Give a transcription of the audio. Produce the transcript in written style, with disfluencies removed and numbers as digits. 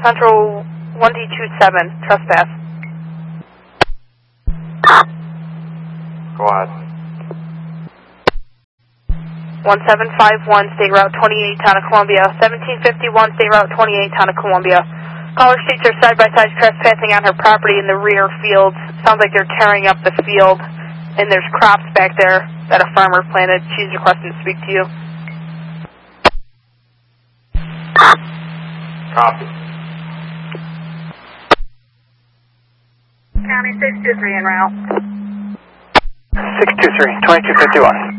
Central 1D27, trespass. Go ahead. 1751, State Route 28, Town of Columbia. 1751, State Route 28, Town of Columbia. Caller states are side-by-side trespassing on her property in the rear fields. Sounds like they're tearing up the field, and there's crops back there that a farmer planted. She's requesting to speak to you. Copy. County 623 en route. 623, 2251.